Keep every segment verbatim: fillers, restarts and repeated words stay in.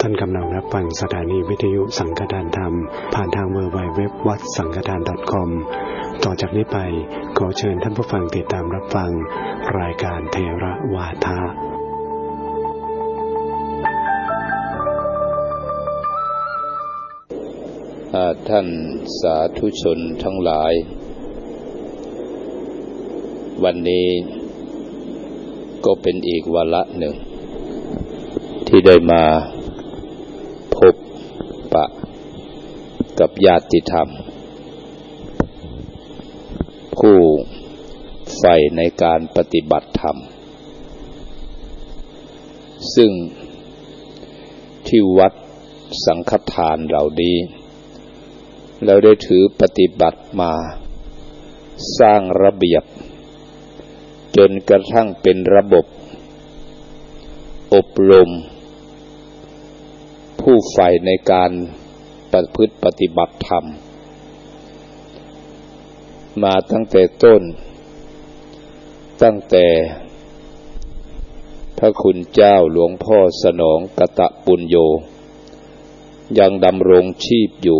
ท่านกำลังรับฟังสถานีวิทยุสังฆทานธรรมผ่านทาง ดับเบิลยู ดับเบิลยู ดับเบิลยู ดอท วัดสังฆทาน ดอท คอม ต่อจากนี้ไปขอเชิญท่านผู้ฟังติดตามรับฟังรายการเทระวาทะท่านสาธุชนทั้งหลายวันนี้ก็เป็นอีกวาระหนึ่งที่ได้มาพบปะกับญาติธรรมผู้ใฝ่ในการปฏิบัติธรรมซึ่งที่วัดสังฆทานเหล่านี้เราได้ถือปฏิบัติมาสร้างระเบียบจนกระทั่งเป็นระบบอบรมผู้ใฝ่ในการประพฤติปฏิบัติธรรมมาตั้งแต่ต้นตั้งแต่พระคุณเจ้าหลวงพ่อสนองกตปุญโญยังดำรงชีพอยู่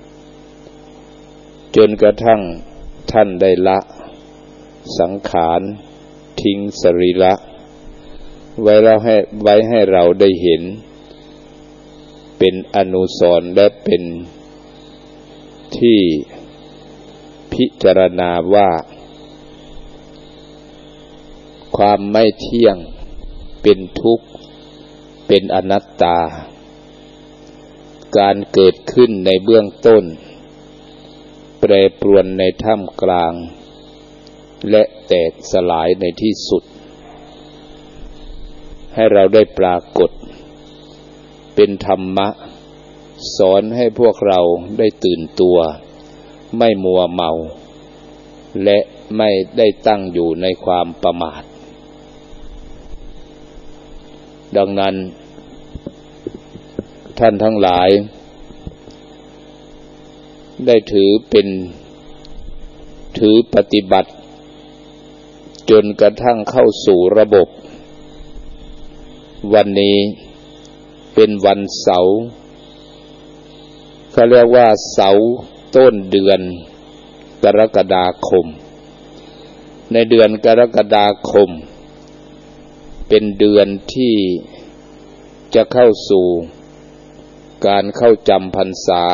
จนกระทั่งท่านได้ละสังขารทิ้งสรีระไว้แล้วให้ไว้ให้เราได้เห็นเป็นอนุสรณ์และเป็นที่พิจารณาว่าความไม่เที่ยงเป็นทุกข์เป็นอนัตตาการเกิดขึ้นในเบื้องต้นแปรปรวนในท่ามกลางและแตกสลายในที่สุดให้เราได้ปรากฏเป็นธรรมะสอนให้พวกเราได้ตื่นตัวไม่มัวเมาและไม่ได้ตั้งอยู่ในความประมาทดังนั้นท่านทั้งหลายได้ถือเป็นถือปฏิบัติจนกระทั่งเข้าสู่ระบบวันนี้เป็นวันเสาร์เขาเรียกว่าเสาร์ต้นเดือนกรกฎาคมในเดือนกรกฎาคมเป็นเดือนที่จะเข้าสู่การเข้าจำพรรษา